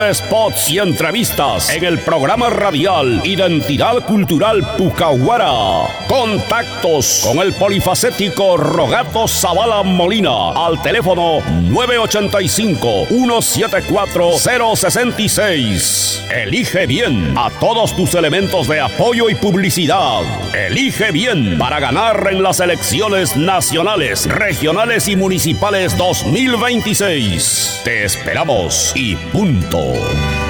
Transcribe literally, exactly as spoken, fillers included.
Spots y entrevistas en el programa radial Identidad Cultural Pucahuara. Contactos con el polifacético Rogato Zavala Molina al teléfono nueve ocho cinco, uno siete cuatro, cero seis seis. Elige bien a todos tus elementos de apoyo y publicidad. Elige bien para ganar en las elecciones nacionales, regionales y municipales dos mil veintiséis. Te esperamos y punto.